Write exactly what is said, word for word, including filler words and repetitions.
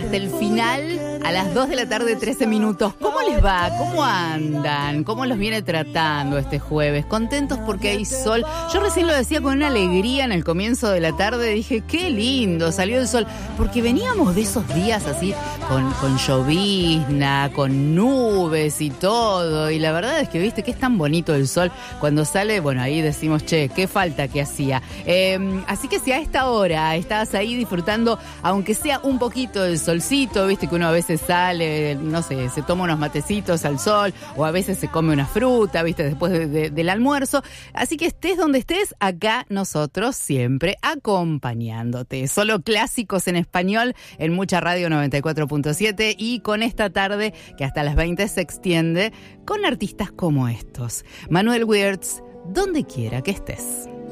hasta el final a las dos de la tarde, trece minutos. ¿Cómo les va? ¿Cómo andan? ¿Cómo los viene tratando este jueves? ¿Contentos porque hay sol? Yo recién lo decía con una alegría en el comienzo de la tarde. Dije, qué lindo, salió el sol. Porque veníamos de esos días así, con, con llovizna, con nubes y todo. Y la verdad es que, viste, que es tan bonito el sol. Cuando sale, bueno, ahí decimos, che, qué falta que hacía. Eh, así que si a esta hora estás ahí disfrutando, aunque sea un poquito del solcito, viste que uno a veces sale, no sé, se toma unos matecitos al sol, o a veces se come una fruta, viste, después de, de, del almuerzo. Así que estés donde estés, acá nosotros siempre acompañándote. Solo clásicos en español en Mucha Radio noventa y cuatro punto siete, y con esta tarde que hasta las veinte se extiende con artistas como estos. Manuel Wirtz, donde quiera que estés.